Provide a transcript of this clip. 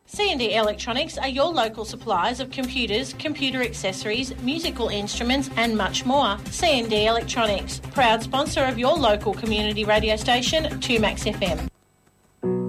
C&D Electronics are your local suppliers of computers, computer accessories, musical instruments and much more. C&D Electronics, proud sponsor of your local community radio station, 2Max FM.